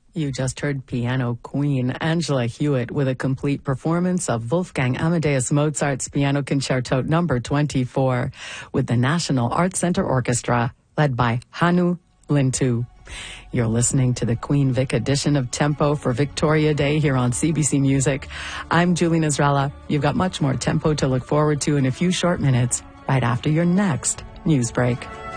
You just heard piano queen Angela Hewitt with a complete performance of Wolfgang Amadeus Mozart's Piano Concerto No. 24 with the National Arts Center Orchestra, led by Hannu Lintu. You're listening to the Queen Vic edition of Tempo for Victoria Day here on CBC Music. I'm Julie Nasrallah. You've got much more Tempo to look forward to in a few short minutes, right after your next news break.